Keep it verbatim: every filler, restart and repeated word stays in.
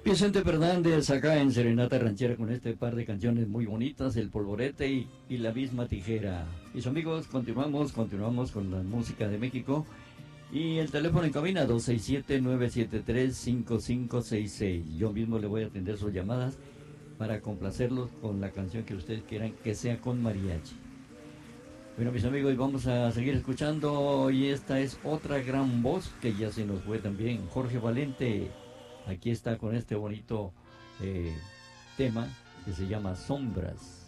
Vicente Fernández acá en Serenata Ranchera con este par de canciones muy bonitas, El Polvorete y, y La Misma Tijera. Mis amigos, continuamos, continuamos con la música de México y el teléfono en cabina dos seis siete, nueve siete tres, cinco cinco seis seis. Yo mismo le voy a atender sus llamadas para complacerlos con la canción que ustedes quieran que sea con mariachi. Bueno, mis amigos, vamos a seguir escuchando y esta es otra gran voz que ya se nos fue también, Jorge Valente. Aquí está con este bonito eh, tema que se llama Sombras.